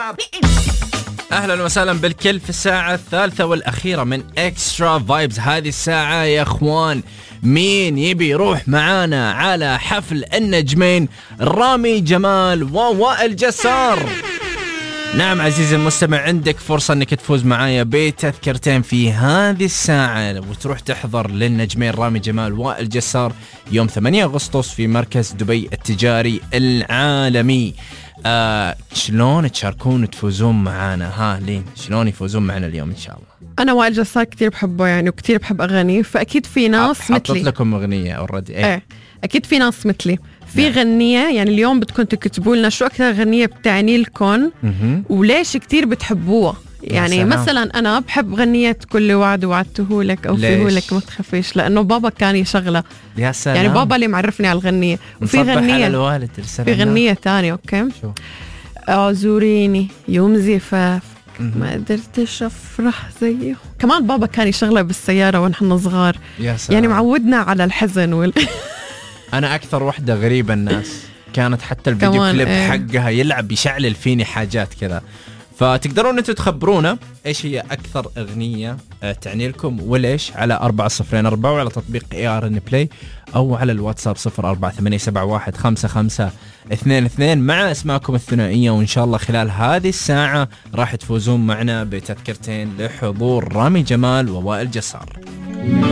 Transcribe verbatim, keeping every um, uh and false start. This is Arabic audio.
أهلا وسهلا بالكل في الساعة الثالثة والأخيرة من إكسترا فايبز. هذه الساعة يا أخوان مين يبي يروح معانا على حفل النجمين رامي جمال ووائل جسار؟ نعم عزيزي المستمع، عندك فرصة أنك تفوز معايا بتذكرتين في هذه الساعة وتروح تحضر للنجمين رامي جمال ووائل جسار يوم ثمانية أغسطس في مركز دبي التجاري العالمي. آه شلون تشاركون وتفوزون معانا؟ ها لين شلون يفوزون معنا اليوم إن شاء الله؟ أنا وائل جسار كتير بحبه يعني وكتير بحب أغانيه، فأكيد في ناس مثلي. حطت لكم أغنية أوردي إيه؟ إيه أكيد في ناس مثلي في نعم. غنية يعني اليوم بدكم تكتبوا لنا شو أكثر غنية بتعني لكم وليش كتير بتحبوها. يعني مثلا أنا بحب غنية كل وعد وعدته لك أو فيه لك ما تخافيش، لأنه بابا كان يشغلها. يا سلام. يعني بابا اللي معرفني على الغنية. وفي غنية الوالد في غنية تانية أوكي شو؟ أعذريني يوم زفاف ما قدرتش أفرح زيه. كمان بابا كان يشغلها بالسيارة ونحن صغار. يعني معودنا على الحزن وال... أنا أكثر وحدة غريبة الناس كانت حتى الفيديو كليب ايه. حقها يلعب يشعل فيني حاجات كذا. فتقدرون أنتوا تخبرونا إيش هي أكثر أغنية تعني لكم وليش على أربعة صفرين أربعة وعلى تطبيق إي آر إن بلاي أو على الواتساب صفر أربعة ثمانية سبعة واحد خمسة خمسة اثنين اثنين مع اسماءكم الثنائية. وإن شاء الله خلال هذه الساعة راح تفوزون معنا بتذكرتين لحضور رامي جمال ووائل جسار.